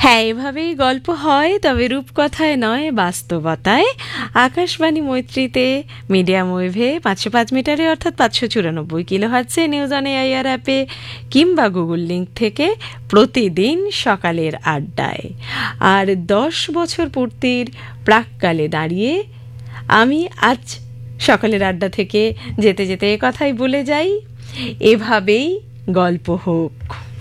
হ্যাঁ, এভাবেই গল্প হয়, তবে রূপকথায় নয়, বাস্তবতায়। আকাশবাণী মৈত্রীতে মিডিয়াম ওয়েভে 505 মিটারে অর্থাৎ 594 কিলোহার্টজে, নিউজ অন এআইআর অ্যাপে কিংবা গুগল লিঙ্ক থেকে প্রতিদিন সকালের আড্ডায়। আর 10 বছর পূর্তির প্রাক্কালে দাঁড়িয়ে আমি আজ সকালের আড্ডা থেকে যেতে যেতে কথাই বলে যাই, এভাবেই গল্প হোক।